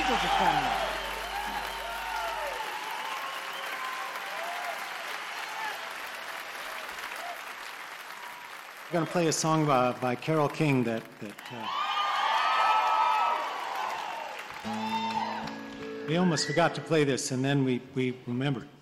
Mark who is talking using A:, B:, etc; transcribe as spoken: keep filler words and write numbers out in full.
A: Angels are playing.
B: I'm going to play a song by, by Carole King that, that uh, we almost forgot to play this, and then we, we remembered.